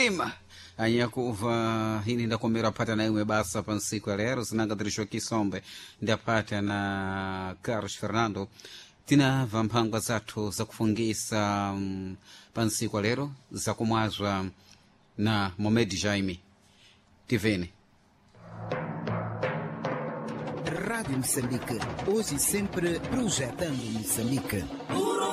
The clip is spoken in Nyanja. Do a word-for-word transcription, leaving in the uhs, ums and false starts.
Jaime anyakuva hini ndakomera pata na imwe basa pa nsiku ya lero zinanga tirisho kisombe ndapata na Carlos Fernando tinava mphangwa zathu zakufungisa um, pa nsiku ya lero zakumwazwa na Mohamed Jaime. Tivene. Rádio Moçambique, hoje e sempre projetando Moçambique.